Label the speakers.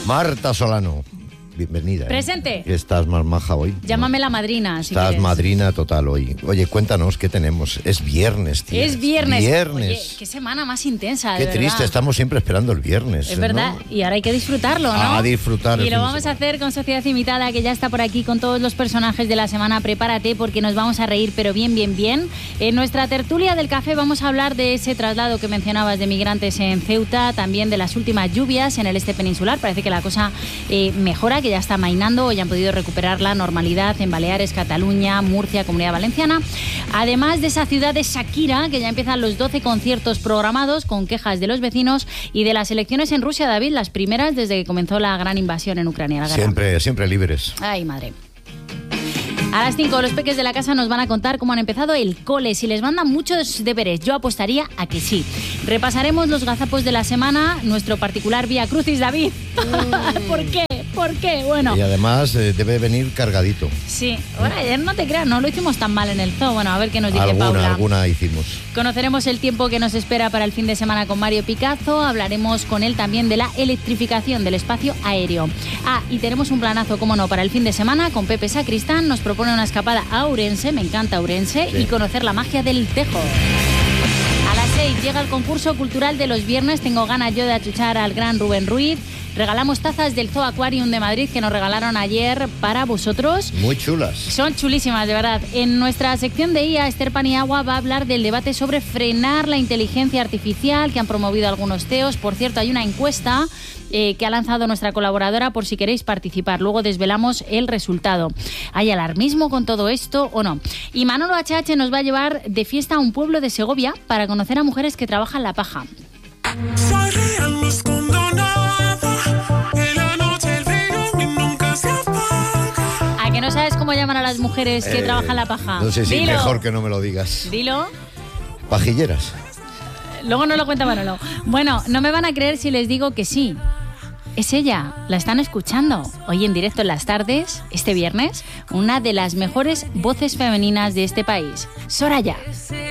Speaker 1: Marta Solano, bienvenida.
Speaker 2: Presente.
Speaker 1: Estás más maja hoy.
Speaker 2: Llámame la madrina, si
Speaker 1: Estás
Speaker 2: quieres.
Speaker 1: madrina total hoy. Oye, cuéntanos qué tenemos. Es viernes, tío.
Speaker 2: Es viernes.
Speaker 1: Viernes.
Speaker 2: Oye, qué semana más intensa, de
Speaker 1: Qué
Speaker 2: verdad.
Speaker 1: triste, estamos siempre esperando el viernes.
Speaker 2: Es verdad,
Speaker 1: ¿no?
Speaker 2: y ahora hay que disfrutarlo, ¿no?
Speaker 1: A disfrutar.
Speaker 2: Y lo vamos a hacer con Sociedad Invitada, que ya está por aquí con todos los personajes de la semana. Prepárate porque nos vamos a reír, pero bien, bien, bien. En nuestra tertulia del café vamos a hablar de ese traslado que mencionabas de migrantes en Ceuta, también de las últimas lluvias en el este peninsular. Parece que la cosa mejora, que ya está amainando, ya han podido recuperar la normalidad en Baleares, Cataluña, Murcia, Comunidad Valenciana. Además de esa ciudad de Shakira, que ya empiezan los 12 conciertos programados con quejas de los vecinos, y de las elecciones en Rusia, David, las primeras desde que comenzó la gran invasión en Ucrania. La guerra.
Speaker 1: Siempre libres.
Speaker 2: Ay, madre. A las 5 los peques de la casa nos van a contar cómo han empezado el cole, si les mandan muchos deberes. Yo apostaría a que sí. Repasaremos los gazapos de la semana, nuestro particular Vía Crucis, David. ¿Por qué? ¿Por qué? Bueno.
Speaker 1: Y además debe venir cargadito.
Speaker 2: Sí. Bueno, ayer no te creas, no lo hicimos tan mal en el zoo. Bueno, a ver qué nos dice Paula.
Speaker 1: Alguna hicimos.
Speaker 2: Conoceremos el tiempo que nos espera para el fin de semana con Mario Picazo. Hablaremos con él también de la electrificación del espacio aéreo. Y tenemos un planazo, como no, para el fin de semana con Pepe Sacristán. Nos propone una escapada a Ourense, me encanta Ourense, sí. Y conocer la magia del tejo. A las 6 llega el concurso cultural de los viernes. Tengo ganas yo de achuchar al gran Rubén Ruiz. Regalamos tazas del Zoo Aquarium de Madrid que nos regalaron ayer para vosotros.
Speaker 1: Muy chulas.
Speaker 2: Son chulísimas, de verdad. En nuestra sección de IA, Esther Paniagua va a hablar del debate sobre frenar la inteligencia artificial que han promovido algunos CEOs. Por cierto, hay una encuesta que ha lanzado nuestra colaboradora por si queréis participar. Luego desvelamos el resultado. ¿Hay alarmismo con todo esto o no? Y Manolo HH nos va a llevar de fiesta a un pueblo de Segovia para conocer a mujeres que trabajan la paja.
Speaker 3: Soy real, no escondo nada. En la noche el frío y nunca se apaga.
Speaker 2: ¿A que no sabes cómo llaman a las mujeres que trabajan la paja?
Speaker 1: No sé si
Speaker 2: Dilo.
Speaker 1: mejor que no me lo digas.
Speaker 2: Dilo.
Speaker 1: Pajilleras.
Speaker 2: Luego no lo cuenta Manolo. Bueno, no me van a creer si les digo que sí. Es ella, la están escuchando. Hoy en directo en las tardes, este viernes, una de las mejores voces femeninas de este país, Soraya.